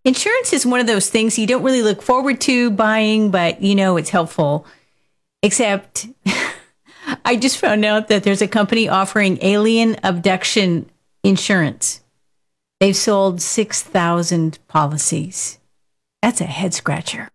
Insurance is one of those things you don't really look forward to buying, but it's helpful. Except I just found out that there's a company offering alien abduction insurance. They've sold 6,000 policies. That's a head scratcher.